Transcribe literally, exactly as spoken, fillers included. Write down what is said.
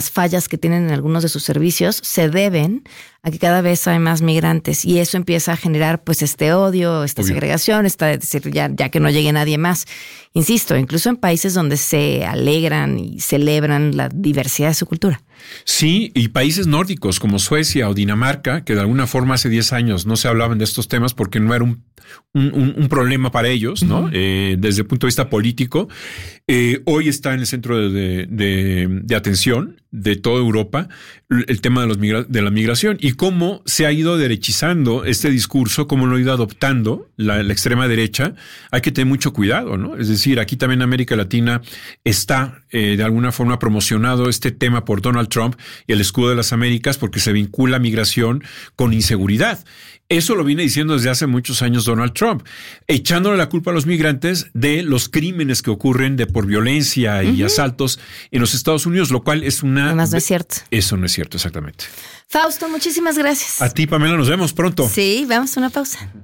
las fallas que tienen en algunos de sus servicios se deben a que cada vez hay más migrantes y eso empieza a generar pues este odio, esta Obvio. segregación, esta, decir, ya, ya que no llegue nadie más. Insisto, incluso en países donde se alegran y celebran la diversidad de su cultura. Sí, y países nórdicos como Suecia o Dinamarca, que de alguna forma hace diez años no se hablaban de estos temas porque no era un, un, un, un problema para ellos, ¿no? Uh-huh. Eh, desde el punto de vista político, eh, hoy está en el centro de, de, de, de atención de toda Europa el tema de, los migra- de la migración y cómo se ha ido derechizando este discurso, cómo lo ha ido adoptando la, la extrema derecha. Hay que tener mucho cuidado, ¿no? Es decir, aquí también en América Latina está eh, de alguna forma promocionado este tema por Donald Trump y el escudo de las Américas porque se vincula migración con inseguridad. Eso lo viene diciendo desde hace muchos años Donald Trump, echándole la culpa a los migrantes de los crímenes que ocurren de por violencia y uh-huh. asaltos en los Estados Unidos, lo cual es una... Además no es cierto. Eso no es cierto, exactamente. Fausto, muchísimas gracias. A ti, Pamela, nos vemos pronto. Sí, vamos a una pausa.